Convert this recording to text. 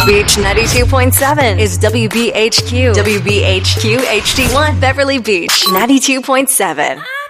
Beach 92.7 is WBHQ. WBHQ HD1 Beverly Beach 92.7.